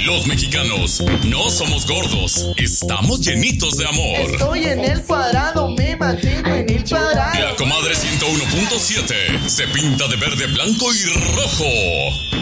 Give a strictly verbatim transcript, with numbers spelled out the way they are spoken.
Los mexicanos no somos gordos, estamos llenitos de amor. Estoy en el cuadrado, me mantengo en el cuadrado. La comadre ciento uno punto siete se pinta de verde, blanco y rojo.